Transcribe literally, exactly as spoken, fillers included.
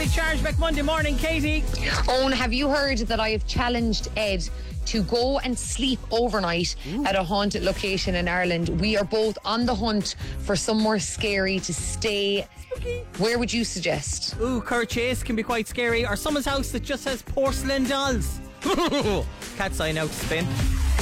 fully charged back Monday morning, Katie. Owen, have you heard that I have challenged Ed to go and sleep overnight Ooh. At a haunted location in Ireland? We are both on the hunt for somewhere scary to stay. Spooky. Where would you suggest? Ooh, Curchase can be quite scary. Or someone's house that just has porcelain dolls. Cat's eye now to spin.